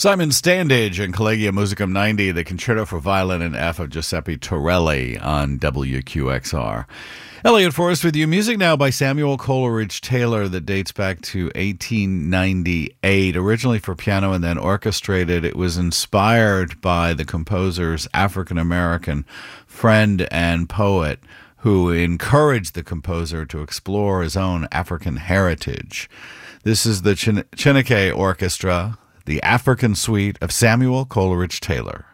Simon Standage and Collegium Musicum 90, the Concerto for Violin in F of Giuseppe Torelli on WQXR. Elliot Forrest with you. Music now by Samuel Coleridge Taylor that dates back to 1898. Originally for piano and then orchestrated, it was inspired by the composer's African-American friend and poet who encouraged the composer to explore his own African heritage. This is the Chineke Orchestra, the African Suite of Samuel Coleridge Taylor.